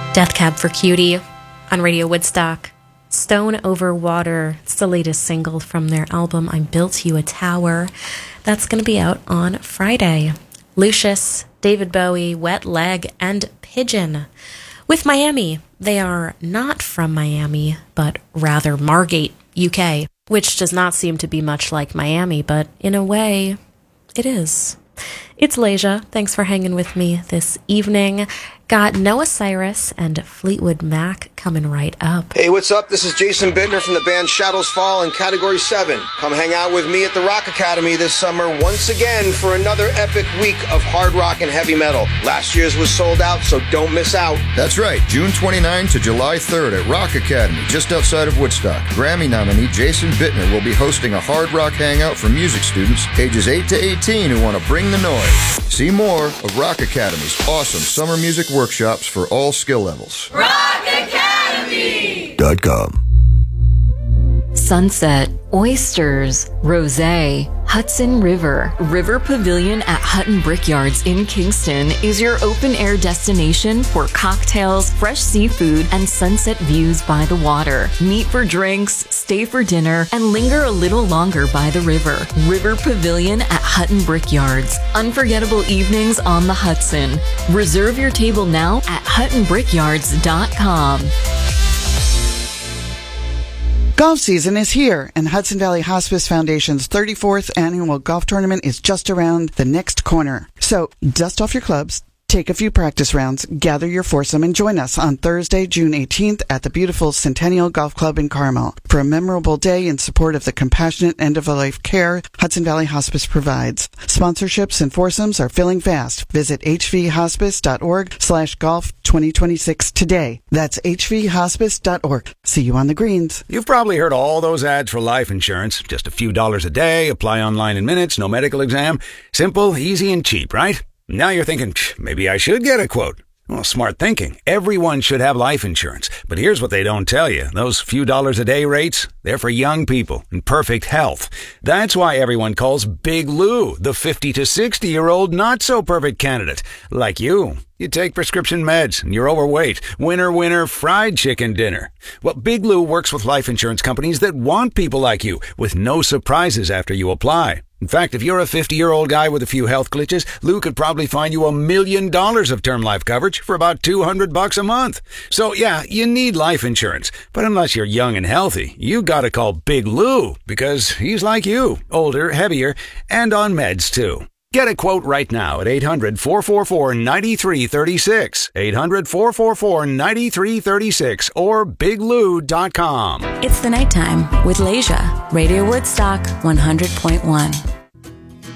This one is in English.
Death Cab for Cutie on Radio Woodstock. Stone Over Water. It's the latest single from their album, I Built You a Tower. That's going to be out on Friday. Lucius, David Bowie, Wet Leg, and Pigeon. With Miami, they are not from Miami, but rather Margate, UK, which does not seem to be much like Miami, but in a way, it is. It's Leisha. Thanks for hanging with me this evening. Got Noah Cyrus and Fleetwood Mac coming right up. Hey, what's up? This is Jason Bittner from the band Shadows Fall in Category 7. Come hang out with me at the Rock Academy this summer once again for another epic week of hard rock and heavy metal. Last year's was sold out, so don't miss out. That's right, June 29 to July 3rd at Rock Academy, just outside of Woodstock. Grammy nominee Jason Bittner will be hosting a hard rock hangout for music students ages 8 to 18 who want to bring the noise. See more of Rock Academy's awesome summer music workshops for all skill levels. RockAcademy.com. Sunset, oysters, rosé, Hudson River. River Pavilion at Hutton Brickyards in Kingston is your open-air destination for cocktails, fresh seafood, and sunset views by the water. Meet for drinks, stay for dinner, and linger a little longer by the river. River Pavilion at Hutton Brickyards. Unforgettable evenings on the Hudson. Reserve your table now at HuttonBrickyards.com. Golf season is here, and Hudson Valley Hospice Foundation's 34th annual golf tournament is just around the next corner. So, dust off your clubs, take a few practice rounds, gather your foursome, and join us on Thursday, June 18th at the beautiful Centennial Golf Club in Carmel for a memorable day in support of the compassionate end-of-life care Hudson Valley Hospice provides. Sponsorships and foursomes are filling fast. Visit hvhospice.org/golf 2026 today. That's hvhospice.org. See you on the greens. You've probably heard all those ads for life insurance. Just a few dollars a day, apply online in minutes, no medical exam. Simple, easy, and cheap, right? Now you're thinking, maybe I should get a quote. Well, smart thinking. Everyone should have life insurance. But here's what they don't tell you. Those few dollars a day rates, they're for young people in perfect health. That's why everyone calls Big Lou the 50 to 60-year-old not-so-perfect candidate. Like you. You take prescription meds and you're overweight. Winner, fried chicken dinner. Well, Big Lou works with life insurance companies that want people like you with no surprises after you apply. In fact, if you're a 50-year-old guy with a few health glitches, Lou could probably find you $1 million of term life coverage for about $200 a month. So yeah, you need life insurance. But unless you're young and healthy, you gotta call Big Lou because he's like you, older, heavier, and on meds too. Get a quote right now at 800-444-9336, 800-444-9336, or biglou.com. It's the nighttime with Leisha, Radio Woodstock 100.1.